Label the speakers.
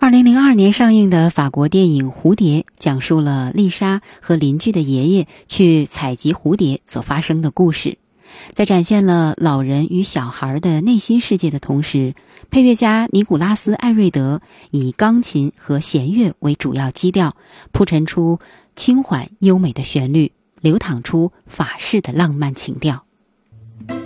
Speaker 1: 2002年上映的法国电影《蝴蝶》讲述了丽莎和邻居的爷爷去采集蝴蝶所发生的故事。在展现了老人与小孩的内心世界的同时，配乐家尼古拉斯·艾瑞德以钢琴和弦乐为主要基调，铺陈出轻缓优美的旋律，流淌出法式的浪漫情调。